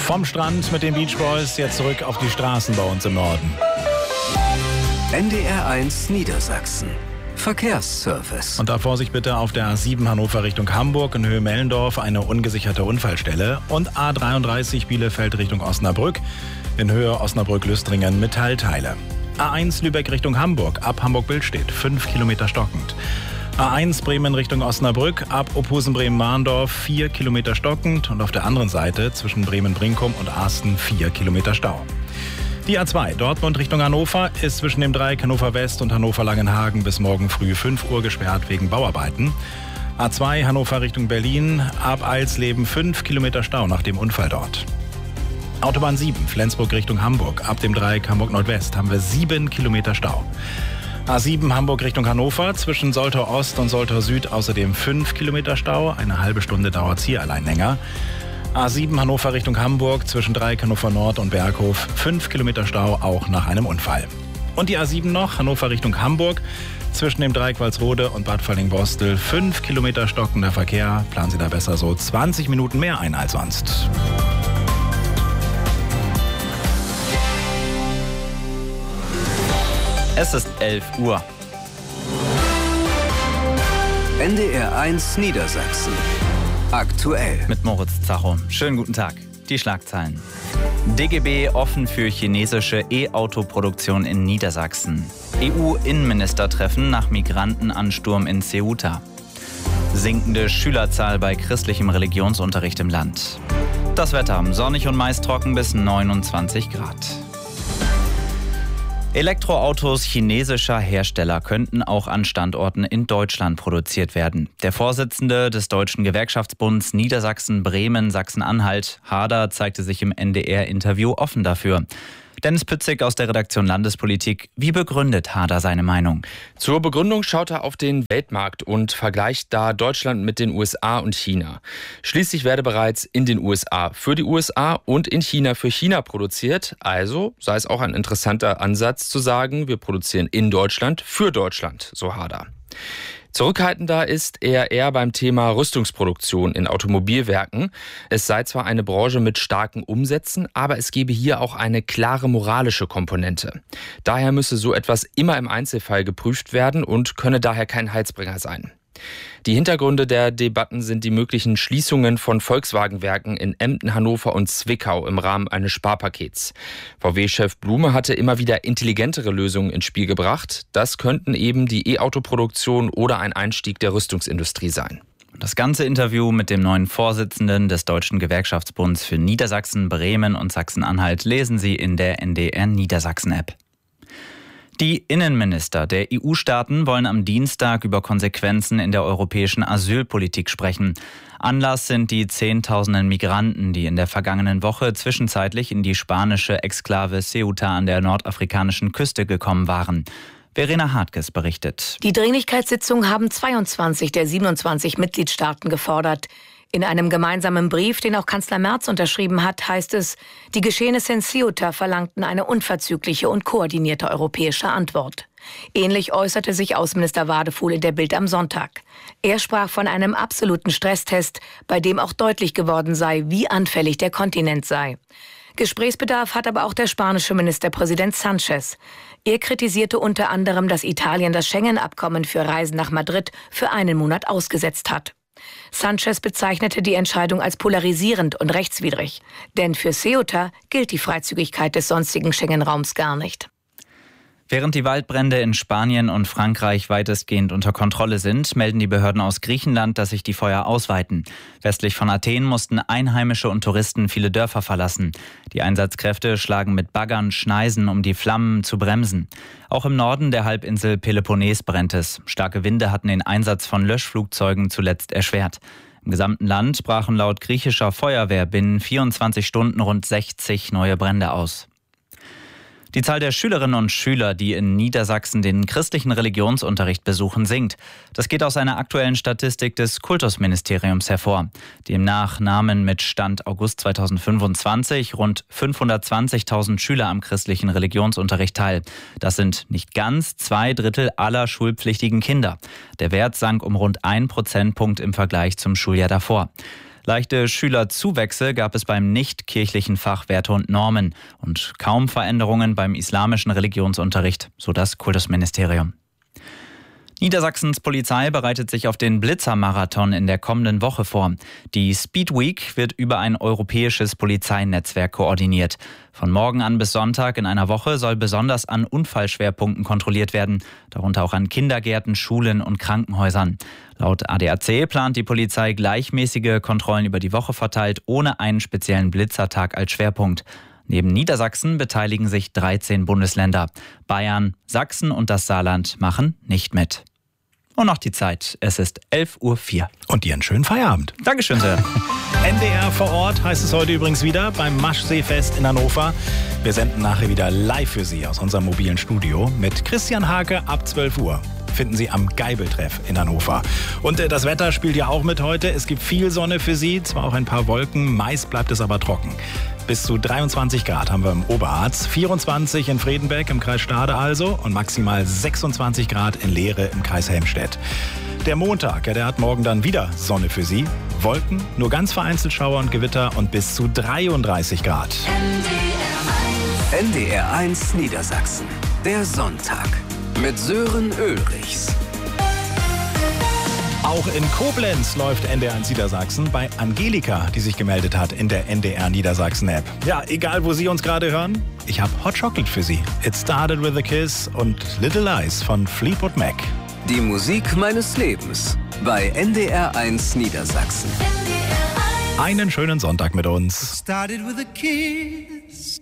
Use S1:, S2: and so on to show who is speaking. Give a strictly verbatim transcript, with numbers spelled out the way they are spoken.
S1: Vom Strand mit den Beach Boys jetzt zurück auf die Straßen bei uns im Norden.
S2: N D R eins Niedersachsen. Verkehrsservice.
S1: Und da Vorsicht bitte auf der A sieben Hannover Richtung Hamburg in Höhe Mellendorf eine ungesicherte Unfallstelle und A dreiunddreißig Bielefeld Richtung Osnabrück in Höhe Osnabrück-Lüstringen Metallteile. A eins Lübeck Richtung Hamburg ab Hamburg-Billstedt fünf Kilometer stockend. A eins Bremen Richtung Osnabrück ab Ophusen-Bremen-Mahndorf vier Kilometer stockend und auf der anderen Seite zwischen Bremen-Brinkum und Asten vier Kilometer Stau. Die A zwei Dortmund Richtung Hannover ist zwischen dem Dreieck Hannover West und Hannover Langenhagen bis morgen früh fünf Uhr gesperrt wegen Bauarbeiten. A zwei Hannover Richtung Berlin ab Eilsleben fünf Kilometer Stau nach dem Unfall dort. Autobahn sieben Flensburg Richtung Hamburg ab dem Dreieck Hamburg Nordwest haben wir sieben Kilometer Stau. A sieben Hamburg Richtung Hannover zwischen Soltau Ost und Soltau Süd außerdem fünf Kilometer Stau. Eine halbe Stunde dauert es hier allein länger. A sieben Hannover Richtung Hamburg zwischen Dreieck Hannover Nord und Berghof fünf Kilometer Stau, auch nach einem Unfall. Und die A sieben noch, Hannover Richtung Hamburg zwischen dem Dreieck Walsrode und Bad Falling-Bostel fünf Kilometer stockender Verkehr. Planen Sie da besser so zwanzig Minuten mehr ein als sonst.
S3: Es ist elf Uhr.
S2: N D R eins Niedersachsen. Aktuell.
S3: Mit Moritz Zacho. Schönen guten Tag. Die Schlagzeilen. D G B offen für chinesische E-Auto-Produktion in Niedersachsen. E U-Innenministertreffen nach Migrantenansturm in Ceuta. Sinkende Schülerzahl bei christlichem Religionsunterricht im Land. Das Wetter sonnig und meist trocken bis neunundzwanzig Grad. Elektroautos chinesischer Hersteller könnten auch an Standorten in Deutschland produziert werden. Der Vorsitzende des Deutschen Gewerkschaftsbunds Niedersachsen, Bremen, Sachsen-Anhalt, Harder, zeigte sich im N D R-Interview offen dafür. Dennis Pützig aus der Redaktion Landespolitik. Wie begründet Harder seine Meinung?
S4: Zur Begründung schaut er auf den Weltmarkt und vergleicht da Deutschland mit den U S A und China. Schließlich werde bereits in den U S A für die U S A und in China für China produziert. Also sei es auch ein interessanter Ansatz zu sagen, wir produzieren in Deutschland für Deutschland, so Harder. Zurückhaltender ist er eher beim Thema Rüstungsproduktion in Automobilwerken. Es sei zwar eine Branche mit starken Umsätzen, aber es gebe hier auch eine klare moralische Komponente. Daher müsse so etwas immer im Einzelfall geprüft werden und könne daher kein Heilsbringer sein. Die Hintergründe der Debatten sind die möglichen Schließungen von Volkswagen-Werken in Emden, Hannover und Zwickau im Rahmen eines Sparpakets. V W-Chef Blume hatte immer wieder intelligentere Lösungen ins Spiel gebracht. Das könnten eben die E-Auto-Produktion oder ein Einstieg der Rüstungsindustrie sein.
S3: Das ganze Interview mit dem neuen Vorsitzenden des Deutschen Gewerkschaftsbunds für Niedersachsen, Bremen und Sachsen-Anhalt lesen Sie in der N D R Niedersachsen-App. Die Innenminister der E U-Staaten wollen am Dienstag über Konsequenzen in der europäischen Asylpolitik sprechen. Anlass sind die Zehntausenden Migranten, die in der vergangenen Woche zwischenzeitlich in die spanische Exklave Ceuta an der nordafrikanischen Küste gekommen waren. Verena Hartges berichtet.
S5: Die Dringlichkeitssitzung haben zweiundzwanzig der siebenundzwanzig Mitgliedstaaten gefordert. In einem gemeinsamen Brief, den auch Kanzler Merz unterschrieben hat, heißt es, die Geschehnisse in Ceuta verlangten eine unverzügliche und koordinierte europäische Antwort. Ähnlich äußerte sich Außenminister Wadefuhl in der Bild am Sonntag. Er sprach von einem absoluten Stresstest, bei dem auch deutlich geworden sei, wie anfällig der Kontinent sei. Gesprächsbedarf hat aber auch der spanische Ministerpräsident Sánchez. Er kritisierte unter anderem, dass Italien das Schengen-Abkommen für Reisen nach Madrid für einen Monat ausgesetzt hat. Sánchez bezeichnete die Entscheidung als polarisierend und rechtswidrig. Denn für Ceuta gilt die Freizügigkeit des sonstigen Schengen-Raums gar nicht.
S3: Während die Waldbrände in Spanien und Frankreich weitestgehend unter Kontrolle sind, melden die Behörden aus Griechenland, dass sich die Feuer ausweiten. Westlich von Athen mussten Einheimische und Touristen viele Dörfer verlassen. Die Einsatzkräfte schlagen mit Baggern Schneisen, um die Flammen zu bremsen. Auch im Norden der Halbinsel Peloponnes brennt es. Starke Winde hatten den Einsatz von Löschflugzeugen zuletzt erschwert. Im gesamten Land brachen laut griechischer Feuerwehr binnen vierundzwanzig Stunden rund sechzig neue Brände aus. Die Zahl der Schülerinnen und Schüler, die in Niedersachsen den christlichen Religionsunterricht besuchen, sinkt. Das geht aus einer aktuellen Statistik des Kultusministeriums hervor. Demnach nahmen mit Stand August zweitausendfünfundzwanzig rund fünfhundertzwanzigtausend Schüler am christlichen Religionsunterricht teil. Das sind nicht ganz zwei Drittel aller schulpflichtigen Kinder. Der Wert sank um rund ein Prozentpunkt im Vergleich zum Schuljahr davor. Leichte Schülerzuwächse gab es beim nicht-kirchlichen Fach Werte und Normen und kaum Veränderungen beim islamischen Religionsunterricht, so das Kultusministerium. Niedersachsens Polizei bereitet sich auf den Blitzermarathon in der kommenden Woche vor. Die Speed Week wird über ein europäisches Polizeinetzwerk koordiniert. Von morgen an bis Sonntag in einer Woche soll besonders an Unfallschwerpunkten kontrolliert werden, darunter auch an Kindergärten, Schulen und Krankenhäusern. Laut A D A C plant die Polizei gleichmäßige Kontrollen über die Woche verteilt, ohne einen speziellen Blitzertag als Schwerpunkt. Neben Niedersachsen beteiligen sich dreizehn Bundesländer. Bayern, Sachsen und das Saarland machen nicht mit. Und noch die Zeit. Es ist elf Uhr vier.
S1: Und dir einen schönen Feierabend.
S3: Dankeschön sehr.
S1: N D R vor Ort heißt es heute übrigens wieder beim Maschseefest in Hannover. Wir senden nachher wieder live für Sie aus unserem mobilen Studio mit Christian Hake ab zwölf Uhr. Finden Sie am Geibeltreff in Hannover. Und äh, das Wetter spielt ja auch mit heute. Es gibt viel Sonne für Sie, zwar auch ein paar Wolken, meist bleibt es aber trocken. Bis zu dreiundzwanzig Grad haben wir im Oberharz, vierundzwanzig in Fredenbeck im Kreis Stade also und maximal sechsundzwanzig Grad in Leere im Kreis Helmstedt. Der Montag, ja, der hat morgen dann wieder Sonne für Sie. Wolken, nur ganz vereinzelt Schauer und Gewitter und bis zu dreiunddreißig Grad.
S2: N D R eins Niedersachsen, der Sonntag mit Sören Ulrichs.
S1: Auch in Koblenz läuft N D R eins Niedersachsen bei Angelika, die sich gemeldet hat in der N D R Niedersachsen App. Ja, egal wo Sie uns gerade hören, ich habe Hot Chocolate für Sie. It Started With a Kiss und Little Lies von Fleetwood Mac.
S2: Die Musik meines Lebens bei N D R eins Niedersachsen.
S1: Einen schönen Sonntag mit uns.
S6: It started with a kiss.